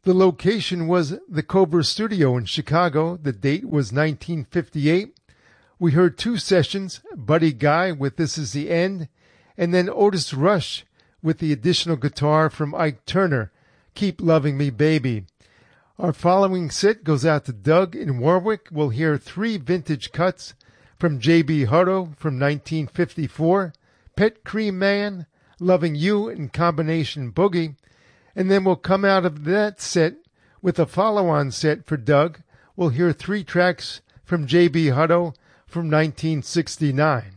The location was the Cobra Studio in Chicago. The date was 1958. We heard two sessions, Buddy Guy with This Is the End, and then Otis Rush with the additional guitar from Ike Turner, Keep Loving Me Baby. Our following set goes out to Doug in Warwick. We'll hear three vintage cuts from J.B. Hutto from 1954, Pet Cream Man, Loving You in Combination Boogie, and then we'll come out of that set with a follow-on set for Doug. We'll hear three tracks from J.B. Hutto from 1969.